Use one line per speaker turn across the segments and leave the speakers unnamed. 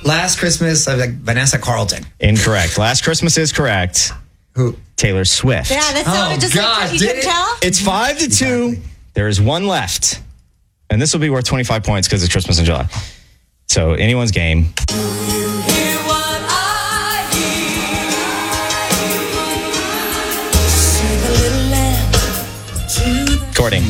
Last Christmas, like Vanessa Carlton.
Incorrect. Last Christmas is correct.
Who?
Taylor Swift.
Yeah, that sounded just like you could tell.
It's 5-2. Exactly. There is one left. And this will be worth 25 points because it's Christmas in July. So anyone's game. Courtney.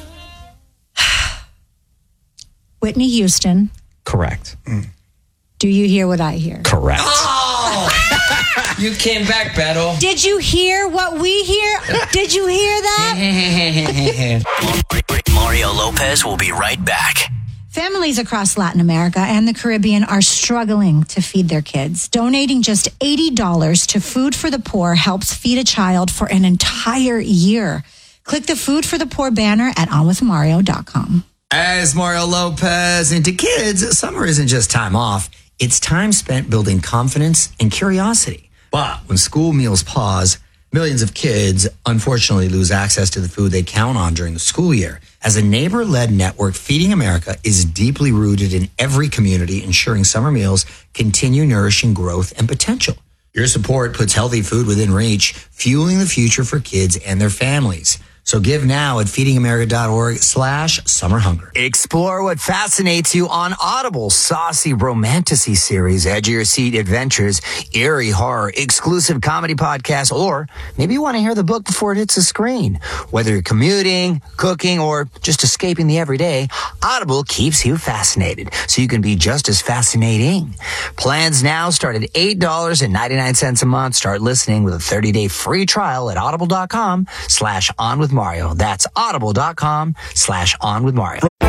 Whitney Houston.
Correct.
Do you hear what I hear?
Correct.
Oh! You came back, Beto.
Did you hear what we hear? Did you hear that?
Mario Lopez will be right back.
Families across Latin America and the Caribbean are struggling to feed their kids. Donating just $80 to Food for the Poor helps feed a child for an entire year. Click the Food for the Poor banner at onwithmario.com.
As Mario Lopez, and to kids, summer isn't just time off. It's time spent building confidence and curiosity. But when school meals pause, millions of kids unfortunately lose access to the food they count on during the school year. As a neighbor-led network, Feeding America is deeply rooted in every community, ensuring summer meals continue nourishing growth and potential. Your support puts healthy food within reach, fueling the future for kids and their families. So give now at feedingamerica.org/summerhunger. Explore what fascinates you on Audible's saucy romantasy series, edge of your seat adventures, eerie horror, exclusive comedy podcasts, or maybe you want to hear the book before it hits the screen. Whether you're commuting, cooking, or just escaping the everyday, Audible keeps you fascinated so you can be just as fascinating. Plans now start at $8.99 a month. Start listening with a 30-day free trial at audible.com/onwithmario. That's audible.com/onwithmario.